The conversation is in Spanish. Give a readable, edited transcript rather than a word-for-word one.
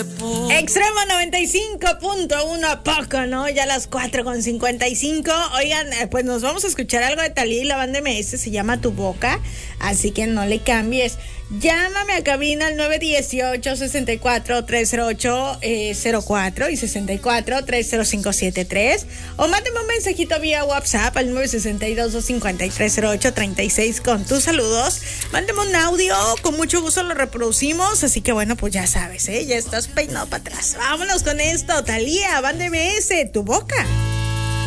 Extremo 95.1, ¿a poco, no? Ya las 4:55. Oigan, pues nos vamos a escuchar algo de Thalía y la banda MS, se llama Tu Boca, así que no le cambies. Llámame a cabina al 918-64-308-04 y 64-30573, o mándame un mensajito vía WhatsApp al 962-253-0836 con tus saludos. Mándame un audio, con mucho gusto lo reproducimos, así que bueno, pues ya sabes, ya estás peinado para atrás. Vámonos con esto, Thalía, banda MS, Tu Boca.